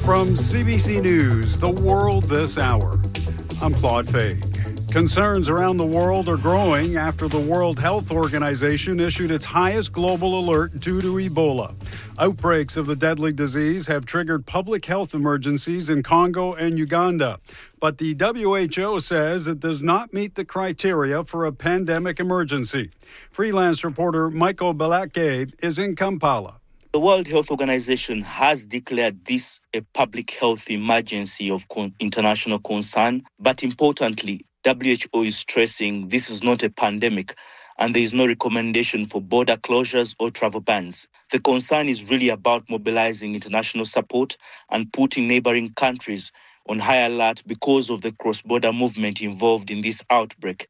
From CBC News, The World This Hour, I'm Claude Fay. Concerns around the world are growing after the World Health Organization issued its highest global alert due to Ebola. Outbreaks of the deadly disease have triggered public health emergencies in Congo and Uganda. But the WHO says it does not meet the criteria for a pandemic emergency. Freelance reporter Michael Balake is in Kampala. The World Health Organization has declared this a public health emergency of international concern, but importantly, WHO is stressing this is not a pandemic and there is no recommendation for border closures or travel bans. The concern is really about mobilizing international support and putting neighboring countries on high alert because of the cross-border movement involved in this outbreak.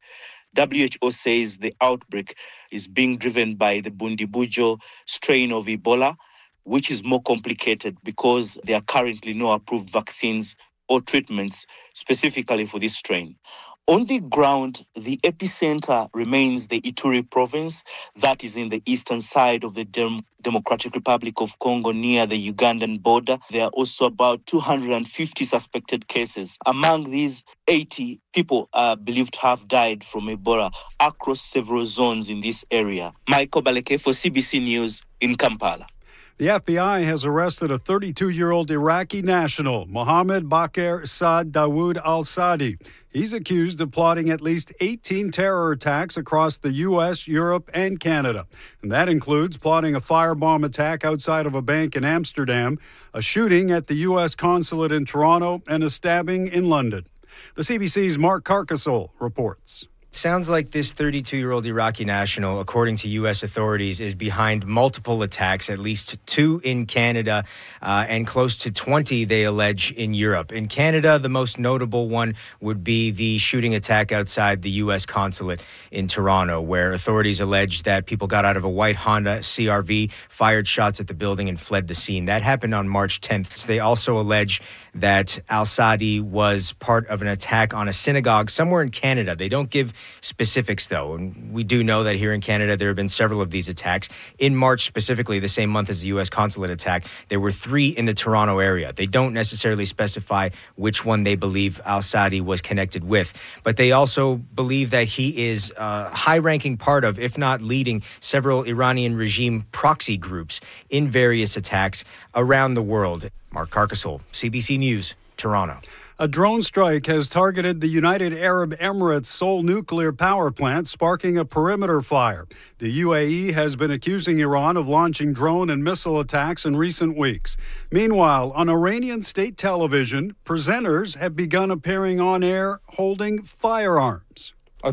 WHO says the outbreak is being driven by the Bundibugyo strain of Ebola, which is more complicated because there are currently no approved vaccines or treatments specifically for this strain. On the ground, the epicenter remains the Ituri province, that is in the eastern side of the Democratic Republic of Congo near the Ugandan border. There are also about 250 suspected cases. Among these, 80 people are believed to have died from Ebola across several zones in this area. Michael Balake for CBC News in Kampala. The FBI has arrested a 32-year-old Iraqi national, Mohammed Bakr Saad Dawood al-Saadi. He's accused of plotting at least 18 terror attacks across the U.S., Europe, and Canada. And that includes plotting a firebomb attack outside of a bank in Amsterdam, a shooting at the U.S. consulate in Toronto, and a stabbing in London. The CBC's Mark Carcassol reports. Sounds like this 32-year-old Iraqi national, according to U.S. authorities, is behind multiple attacks, at least 2 in Canada and close to 20, they allege, in Europe. In Canada, the most notable one would be the shooting attack outside the U.S. consulate in Toronto, where authorities allege that people got out of a white Honda CR-V, fired shots at the building, and fled the scene. That happened on March 10th. They also allege that al-Saadi was part of an attack on a synagogue somewhere in Canada. They don't give specifics, though, and we do know that here in Canada there have been several of these attacks. In March, specifically, the same month as the U.S. consulate attack, there were 3 in the Toronto area. They don't necessarily specify which one they believe al-Saadi was connected with, but they also believe that he is a high-ranking part of, if not leading, several Iranian regime proxy groups in various attacks around the world. Mark Carcassol, CBC News, Toronto. A drone strike has targeted the United Arab Emirates' Seoul nuclear power plant, sparking a perimeter fire. The UAE has been accusing Iran of launching drone and missile attacks in recent weeks. Meanwhile, on Iranian state television, presenters have begun appearing on air holding firearms.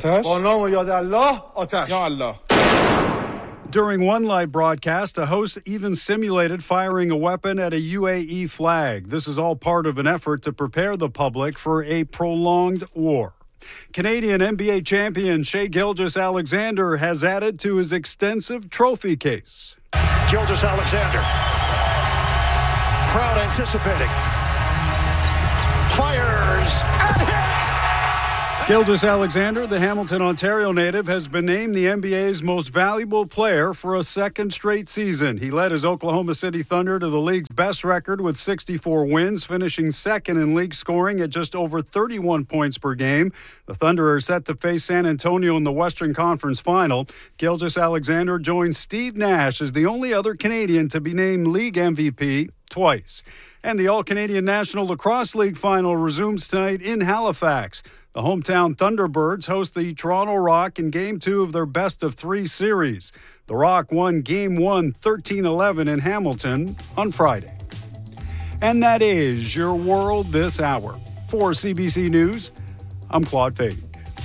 During one live broadcast, a host even simulated firing a weapon at a UAE flag. This is all part of an effort to prepare the public for a prolonged war. Canadian NBA champion Shai Gilgeous-Alexander has added to his extensive trophy case. Gilgeous-Alexander, crowd anticipating, fires and hits! Gilgeous-Alexander, the Hamilton, Ontario native, has been named the NBA's most valuable player for a second straight season. He led his Oklahoma City Thunder to the league's best record with 64 wins, finishing second in league scoring at just over 31 points per game. The Thunder are set to face San Antonio in the Western Conference Final. Gilgeous-Alexander joins Steve Nash as the only other Canadian to be named league MVP twice. And the All-Canadian National Lacrosse League Final resumes tonight in Halifax. The hometown Thunderbirds host the Toronto Rock in Game 2 of their best-of-3 series. The Rock won Game 1 13-11 in Hamilton on Friday. And that is your World This Hour. For CBC News, I'm Claude Fay.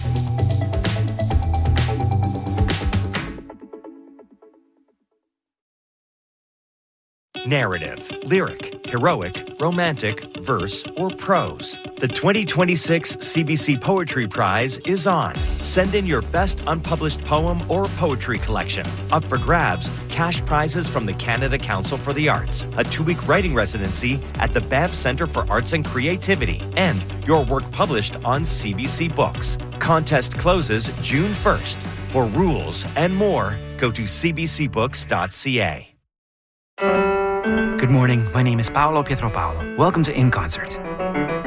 Narrative, lyric, heroic, romantic, verse, or prose. The 2026 CBC Poetry Prize is on. Send in your best unpublished poem or poetry collection. Up for grabs, cash prizes from the Canada Council for the Arts, a 2-week writing residency at the Banff Centre for Arts and Creativity, and your work published on CBC Books. Contest closes June 1st. For rules and more, go to cbcbooks.ca. Good morning. My name is Paolo Pietro Paolo. Welcome to In Concert.